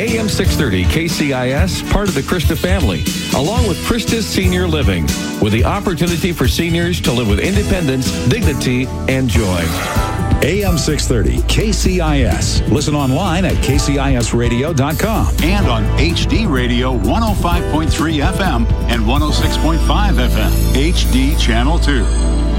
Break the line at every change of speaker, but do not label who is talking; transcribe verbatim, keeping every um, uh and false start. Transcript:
A M six thirty K C I S, part of the Krista family, along with Krista's Senior Living, with the opportunity for seniors to live with independence, dignity, and joy.
A M six thirty K C I S. Listen online at K C I S radio dot com.
And on H D Radio one oh five point three F M and one oh six point five F M. H D Channel two.